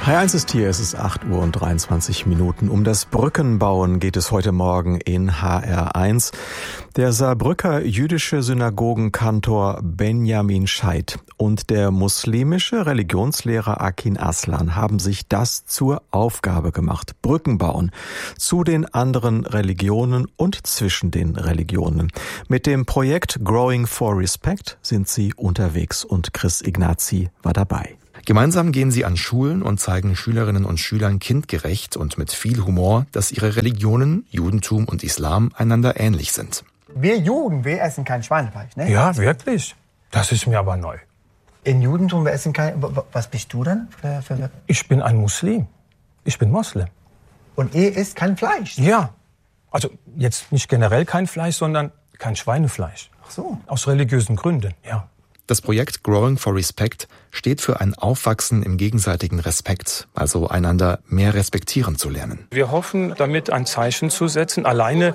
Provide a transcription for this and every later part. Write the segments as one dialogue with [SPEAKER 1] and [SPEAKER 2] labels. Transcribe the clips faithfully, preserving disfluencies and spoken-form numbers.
[SPEAKER 1] H eins ist hier, es ist acht Uhr und dreiundzwanzig Minuten. Um das Brückenbauen geht es heute Morgen in H R eins. Der Saarbrücker jüdische Synagogenkantor Benjamin Scheidt und der muslimische Religionslehrer Akin Aslan haben sich das zur Aufgabe gemacht. Brücken bauen zu den anderen Religionen und zwischen den Religionen. Mit dem Projekt Growing for Respect sind sie unterwegs und Chris Ignazi war dabei.
[SPEAKER 2] Gemeinsam gehen sie an Schulen und zeigen Schülerinnen und Schülern kindgerecht und mit viel Humor, dass ihre Religionen, Judentum und Islam, einander ähnlich sind.
[SPEAKER 3] Wir Juden, wir essen kein Schweinefleisch, ne?
[SPEAKER 4] Ja, wirklich. Das ist mir aber neu.
[SPEAKER 3] In Judentum, wir essen kein... Was bist du denn? Für, für
[SPEAKER 4] Ich bin ein Muslim. Ich bin Moslem.
[SPEAKER 3] Und ihr isst kein Fleisch?
[SPEAKER 4] Ja. Also jetzt nicht generell kein Fleisch, sondern kein Schweinefleisch.
[SPEAKER 3] Ach so.
[SPEAKER 4] Aus religiösen Gründen, ja.
[SPEAKER 2] Das Projekt Growing for Respect steht für ein Aufwachsen im gegenseitigen Respekt, also einander mehr respektieren zu lernen.
[SPEAKER 4] Wir hoffen, damit ein Zeichen zu setzen. Alleine,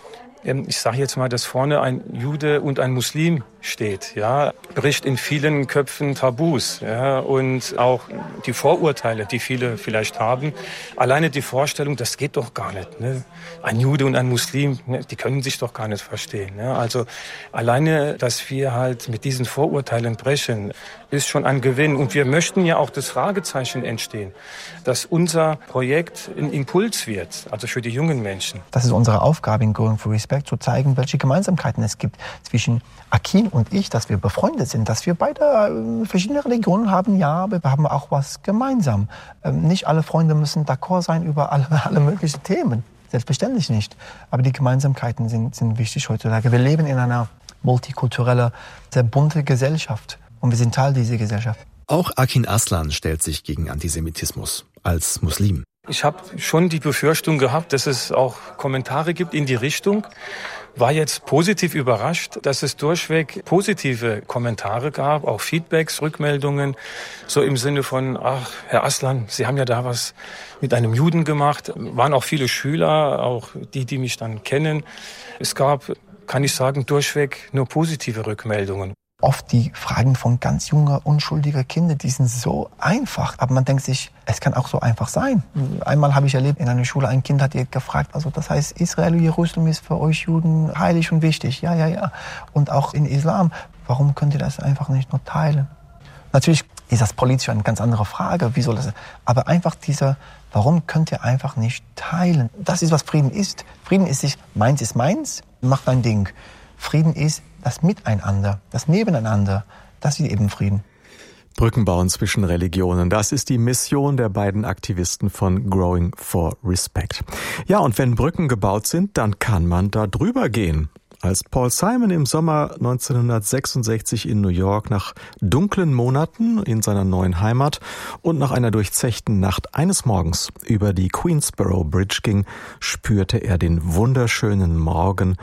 [SPEAKER 4] ich sage jetzt mal, dass vorne ein Jude und ein Muslim steht, ja, bricht in vielen Köpfen Tabus, ja, und auch die Vorurteile, die viele vielleicht haben. Alleine die Vorstellung, das geht doch gar nicht, ne? Ein Jude und ein Muslim, ne, die können sich doch gar nicht verstehen, ne? Also alleine, dass wir halt mit diesen Vorurteilen brechen, ist schon ein Gewinn. Und wir möchten ja auch das Fragezeichen entstehen, dass unser Projekt ein Impuls wird, also für die jungen Menschen.
[SPEAKER 3] Das ist unsere Aufgabe in Growing for Respect, zu zeigen, welche Gemeinsamkeiten es gibt zwischen Akin und ich, dass wir befreundet sind, dass wir beide äh, verschiedene Religionen haben, ja, aber wir haben auch was gemeinsam. Ähm, nicht alle Freunde müssen d'accord sein über alle, alle möglichen Themen. Selbstverständlich nicht. Aber die Gemeinsamkeiten sind, sind wichtig heutzutage. Wir leben in einer multikulturellen, sehr bunten Gesellschaft. Und wir sind Teil dieser Gesellschaft.
[SPEAKER 2] Auch Akin Aslan stellt sich gegen Antisemitismus als Muslim.
[SPEAKER 4] Ich habe schon die Befürchtung gehabt, dass es auch Kommentare gibt in die Richtung. War jetzt positiv überrascht, dass es durchweg positive Kommentare gab, auch Feedbacks, Rückmeldungen, so im Sinne von, ach, Herr Aslan, Sie haben ja da was mit einem Juden gemacht. Waren auch viele Schüler, auch die, die mich dann kennen. Es gab, kann ich sagen, durchweg nur positive Rückmeldungen.
[SPEAKER 3] Oft die Fragen von ganz junger, unschuldiger Kinder, die sind so einfach. Aber man denkt sich, es kann auch so einfach sein. Einmal habe ich erlebt, in einer Schule, ein Kind hat ihr gefragt, also das heißt, Israel, Jerusalem ist für euch Juden heilig und wichtig. Ja, ja, ja. Und auch in Islam, warum könnt ihr das einfach nicht nur teilen? Natürlich ist das politisch eine ganz andere Frage, wie soll das sein? Aber einfach dieser, warum könnt ihr einfach nicht teilen? Das ist, was Frieden ist. Frieden ist sich, meins ist meins, mach dein Ding. Frieden ist das Miteinander, das Nebeneinander, das ist eben Frieden.
[SPEAKER 1] Brücken bauen zwischen Religionen, das ist die Mission der beiden Aktivisten von Growing for Respect. Ja, und wenn Brücken gebaut sind, dann kann man da drüber gehen. Als Paul Simon im Sommer neunzehnhundertsechsundsechzig in New York nach dunklen Monaten in seiner neuen Heimat und nach einer durchzechten Nacht eines Morgens über die Queensboro Bridge ging, spürte er den wunderschönen Morgen.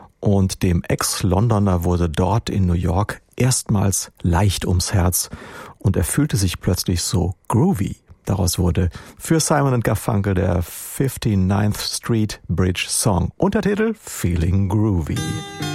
[SPEAKER 1] Und dem Ex-Londoner wurde dort in New York erstmals leicht ums Herz und er fühlte sich plötzlich so groovy. Daraus wurde für Simon and Garfunkel der fifty-ninth Street Bridge Song. Untertitel Feeling Groovy.